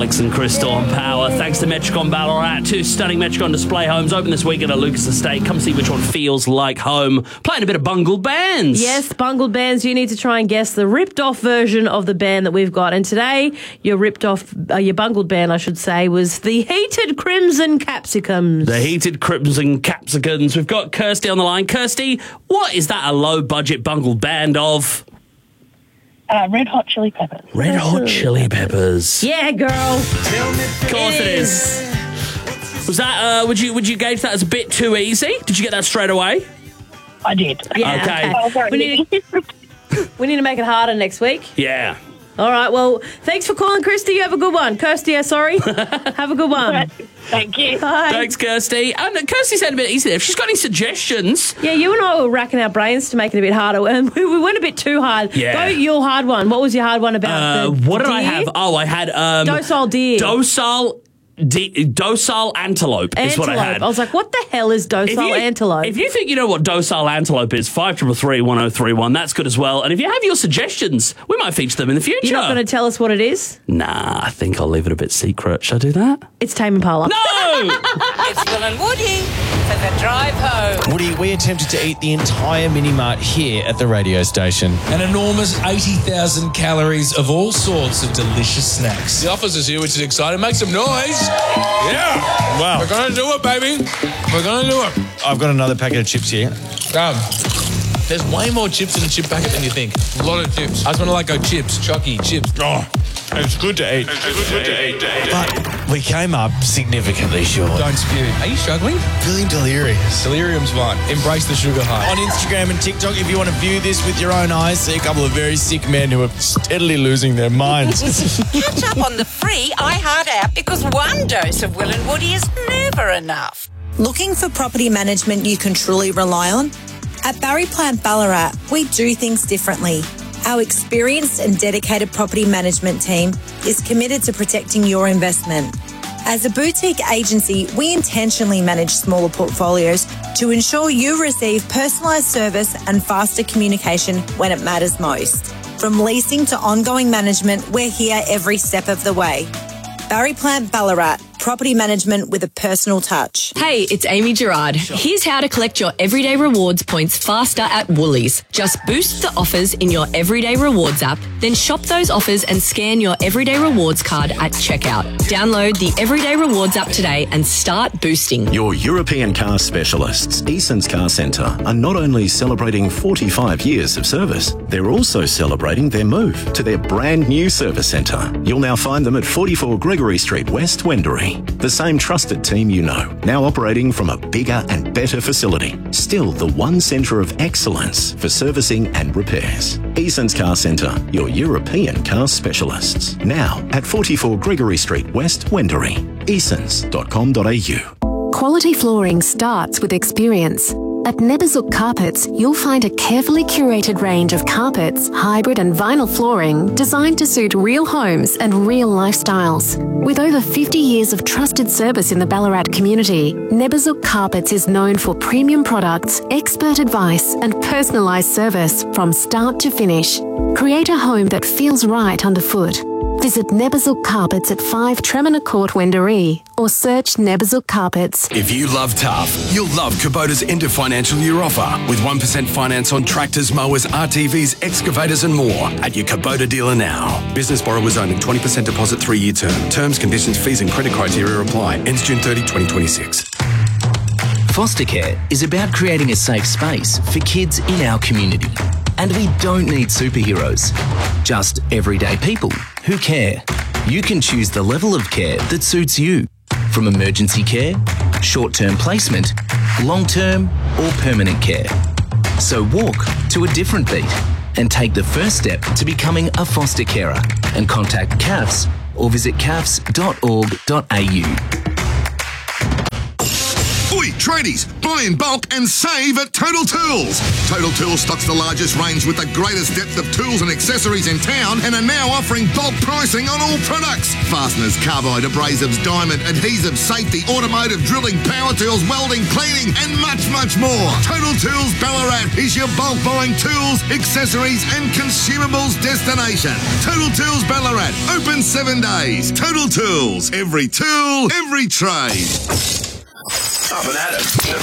Alex and Crystal on Power. Thanks to Metricon Ballarat. 2 stunning Metricon display homes open this weekend at Lucas Estate. Come see which one feels like home. Playing a bit of Bungled Bands. Yes, Bungled Bands. You need to try and guess the ripped-off version of the band that we've got. And today, your bungled band, I should say, was the Heated Crimson Capsicums. The Heated Crimson Capsicums. We've got Kirsty on the line. Kirsty, what is that a low-budget bungled band of? Red Hot Chili Peppers. Red Hot Chili Peppers. Yeah, girl. Of course it is. Was that, would you gauge that as a bit too easy? Did you get that straight away? I did. Yeah, Okay. Oh, sorry. We need to make it harder next week. Yeah. All right, well, thanks for calling, Kirsty. You have a good one. Kirsty, sorry. Have a good one. Thank you. Bye. Thanks, Kirsty. Kirsty said a bit easy there. If she's got any suggestions. Yeah, you and I were racking our brains to make it a bit harder, and we went a bit too hard. Yeah. Go your hard one. What was your hard one about? What did I have? Oh, I had... Docile deer. Docile antelope is what I had. I was like, what the hell is docile antelope? If you think you know what docile antelope is, 533-1031, that's good as well. And if you have your suggestions, we might feature them in the future. You're not going to tell us what it is? Nah, I think I'll leave it a bit secret. Should I do that? It's Tame Impala. No! It's Will and Woody for the drive home. Woody, we attempted to eat the entire mini-mart here at the radio station. An enormous 80,000 calories of all sorts of delicious snacks. The officer's here, which is exciting. Make some noise. Yeah. Wow. We're going to do it, baby. We're going to do it. I've got another packet of chips here. There's way more chips in a chip packet than you think. A lot of chips. I just want to go chips, Chucky, chips. Oh, it's good to eat. But we came up significantly short. Don't spew. Are you struggling? Feeling delirious. Delirium's fine. Embrace the sugar high. On Instagram and TikTok, if you want to view this with your own eyes, see a couple of very sick men who are steadily losing their minds. Catch up on the free iHeart app because one dose of Will and Woody is never enough. Looking for property management you can truly rely on? At Barry Plant Ballarat, we do things differently. Our experienced and dedicated property management team is committed to protecting your investment. As a boutique agency, we intentionally manage smaller portfolios to ensure you receive personalised service and faster communication when it matters most. From leasing to ongoing management, we're here every step of the way. Barry Plant Ballarat, property management with a personal touch. Hey, it's Amy Gerard. Here's how to collect your Everyday Rewards points faster at Woolies. Just boost the offers in your Everyday Rewards app, then shop those offers and scan your Everyday Rewards card at checkout. Download the Everyday Rewards app today and start boosting. Your European car specialists, Eason's Car Centre, are not only celebrating 45 years of service, they're also celebrating their move to their brand new service centre. You'll now find them at 44 Gregory Street, West Wendouree. The same trusted team you know, now operating from a bigger and better facility. Still the one centre of excellence for servicing and repairs. Eason's Car Centre, your European car specialists. Now at 44 Gregory Street, West Wendouree. Easons.com.au. Quality flooring starts with experience. At Neberzuk Carpets, you'll find a carefully curated range of carpets, hybrid and vinyl flooring designed to suit real homes and real lifestyles. With over 50 years of trusted service in the Ballarat community, Neberzuk Carpets is known for premium products, expert advice and personalised service from start to finish. Create a home that feels right underfoot. Visit Neberzuk Carpets at 5 Tremina Court, Wendouree, or search Neberzuk Carpets. If you love tough, you'll love Kubota's end of financial year offer with 1% finance on tractors, mowers, RTVs, excavators and more at your Kubota dealer now. Business borrowers only, 20% deposit, 3-year term. Terms, conditions, fees and credit criteria apply. Ends June 30, 2026. Foster care is about creating a safe space for kids in our community. And we don't need superheroes, just everyday people who care. You can choose the level of care that suits you, from emergency care, short-term placement, long-term or permanent care. So walk to a different beat and take the first step to becoming a foster carer and contact CAFS or visit cafs.org.au. Oi, Tradies, buy in bulk and save at Total Tools. Total Tools stocks the largest range with the greatest depth of tools and accessories in town and are now offering bulk pricing on all products. Fasteners, carbide, abrasives, diamond, adhesives, safety, automotive, drilling, power tools, welding, cleaning and much, much more. Total Tools Ballarat is your bulk buying tools, accessories and consumables destination. Total Tools Ballarat, open 7 days. Total Tools, every tool, every trade. Up and at it.